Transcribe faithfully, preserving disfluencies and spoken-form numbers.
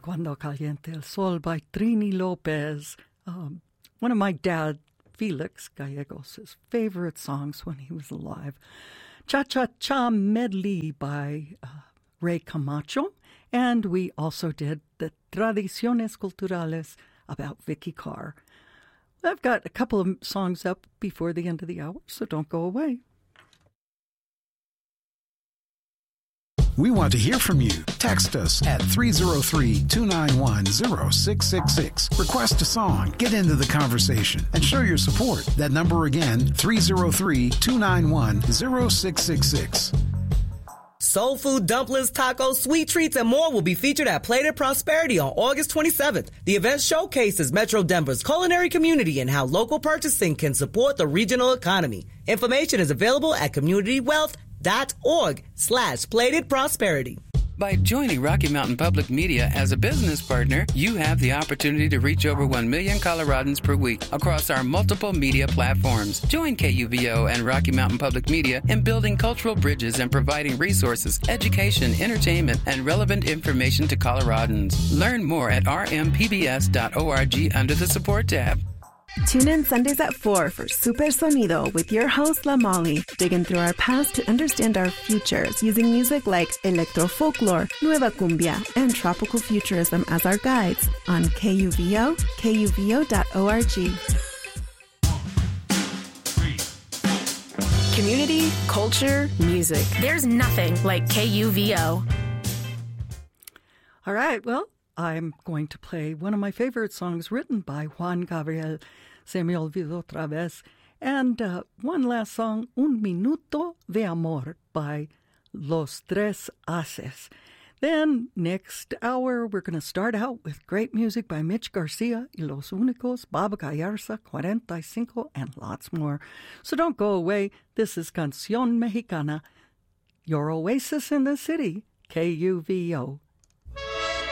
Cuando Caliente el Sol by Trini Lopez. Um, one of my dad, Felix Gallegos' favorite songs when he was alive. Cha-Cha-Cha Medley by uh, Ray Camacho. And we also did the Tradiciones Culturales about Vicky Carr. I've got a couple of songs up before the end of the hour, so don't go away. We want to hear from you. Text us at three oh three, two nine one, oh six six six. Request a song, get into the conversation, and show your support. That number again, three oh three, two nine one, oh six six six. Soul food, dumplings, tacos, sweet treats, and more will be featured at Plated Prosperity on August twenty-seventh. The event showcases Metro Denver's culinary community and how local purchasing can support the regional economy. Information is available at communitywealth.org slash Plated Prosperity. By joining Rocky Mountain Public Media as a business partner, you have the opportunity to reach over one million Coloradans per week across our multiple media platforms. Join K U V O and Rocky Mountain Public Media in building cultural bridges and providing resources, education, entertainment, and relevant information to Coloradans. Learn more at r m p b s dot org under the support tab. Tune in Sundays at four for Super Sonido with your host, La Molly, digging through our past to understand our futures using music like electro folklore, nueva cumbia, and tropical futurism as our guides on K U V O, K U V O dot org. Community, culture, music. There's nothing like K U V O. All right, well, I'm going to play one of my favorite songs written by Juan Gabriel, Se Me Olvidó Otra Vez, and uh, one last song, Un Minuto de Amor by Los Tres Haces. Then next hour, we're going to start out with great music by Mitch Garcia y Los Únicos, Baba Gallarza, cuarenta y cinco, and lots more. So don't go away. This is Canción Mexicana, your oasis in the city, K U V O.